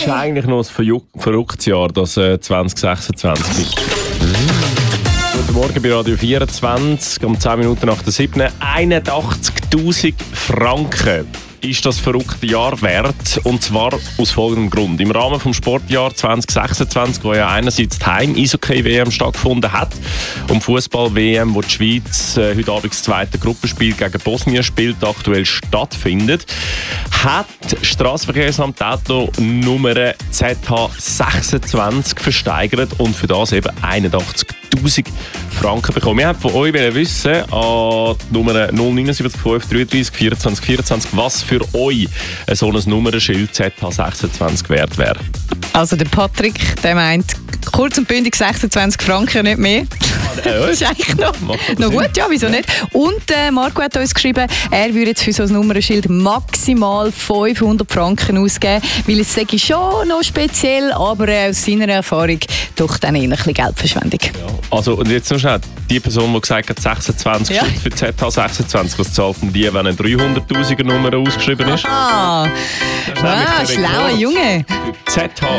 ist eigentlich noch ein verrücktes Jahr, das 2026 ist. Guten Morgen bei Radio 24, um 10 Minuten nach der 7. 81'000 Franken ist das verrückte Jahr wert, und zwar aus folgendem Grund. Im Rahmen des Sportjahr 2026, wo ja einerseits die Heim-Eishockey-WM stattgefunden hat und Fußball-WM, wo die Schweiz heute Abend das zweite Gruppenspiel gegen Bosnien spielt, aktuell stattfindet, hat das Strassenverkehrsamt Tatlo Nummer ZH26 versteigert und für das eben 81'000 Franken bekommen. Wir haben von euch wissen, an die Nummer 079 533 24 24, was für euch so ein Nummernschild ZH26 wert wäre. Also der Patrick, der meint kurz und bündig 26 Franken, nicht mehr. Das ist eigentlich noch gut, ja, wieso nicht? Und Marco hat uns geschrieben, er würde jetzt für so ein Nummernschild maximal 500 Franken ausgeben, weil es sei schon noch speziell, aber aus seiner Erfahrung doch dann eher ein bisschen Geldverschwendung. Ja. Also, und jetzt noch schnell, die Person, die gesagt hat, 26 für ZH26, was zahlt denn die, wenn eine 300'000er Nummer ausgeschrieben ist? Ah, wow, schlauer Junge. ZH